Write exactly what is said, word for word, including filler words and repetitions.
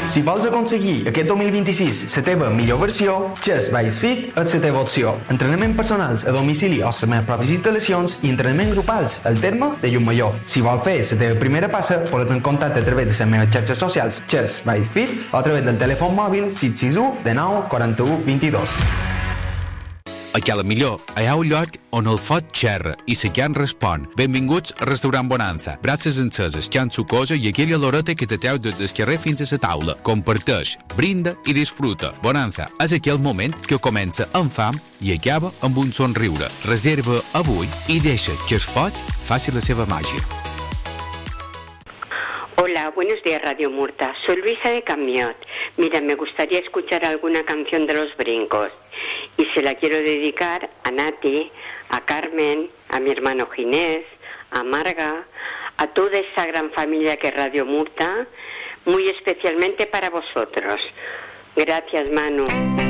Si vols aconseguir aquest dos mil vint-i-sis la teva millor versió, Chess Base Fit és la teva opció. Entrenament personals a domicili o les meves pròpies instal·lacions i entrenament grupals al terme de Llumallor. Si vols fer la teva primera passa, pots en contacte a través de les meves xarxes socials Chess Base Fit o a través del telèfon mòbil sis sis u dinou quaranta-u vint-i-dos. A Cala Millor hi ha un lloc on el foc xerra i la carn respon. Benvinguts al restaurant Bonanza. Brasses enceses, carn sucosa i aquella loreta que te treu des del carrer fins a la taula. Comparteix, brinda i disfruta. Bonanza és aquell moment que comença amb fam i acaba amb un somriure. Reserva avui i deixa que el foc faci la seva màgia. Hola, buenos días Radio Murta. Soy Luisa de Camiot. Mira, me gustaría escuchar alguna canción de Los Brincos. Y se la quiero dedicar a Nati, a Carmen, a mi hermano Ginés, a Marga, a toda esa gran familia que es Radio Murta, muy especialmente para vosotros. Gracias, Manu.